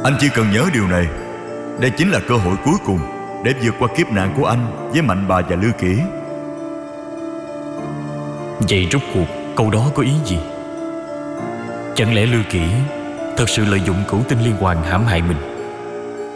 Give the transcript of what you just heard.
Anh chỉ cần nhớ điều này. Đây chính là cơ hội cuối cùng để vượt qua kiếp nạn của anh với Mạnh Bà và Lư Kỉ. Vậy rốt cuộc câu đó có ý gì? Chẳng lẽ Lư Kỉ thật sự lợi dụng Cửu Tinh Liên Hoàn hãm hại mình?